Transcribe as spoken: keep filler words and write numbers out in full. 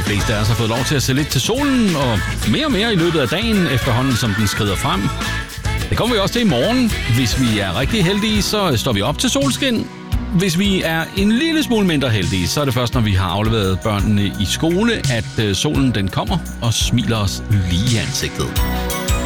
fleste af os har fået lov til at se lidt til solen, og mere og mere i løbet af dagen efterhånden, som den skrider frem. Det kommer vi også til i morgen. Hvis vi er rigtig heldige, så står vi op til solskin. Hvis vi er en lille smule mindre heldige, så er det først, når vi har afleveret børnene i skole, at solen den kommer og smiler os lige i ansigtet.